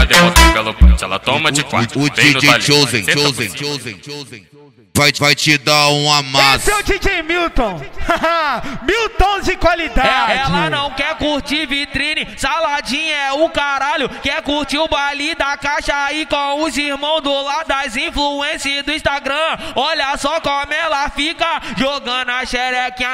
ela devolve pelo punch, ela toma de quatro. O DJ Chosen vai te dar um amasso. Esse é o DJ Milton. Milton de qualidade. Ela não quer curtir vitrine, saladinha é o caralho. Quer curtir o baile da caixa aí com os irmãos do lado das influências do Instagram. Olha só como ela fica jogando a xerequinha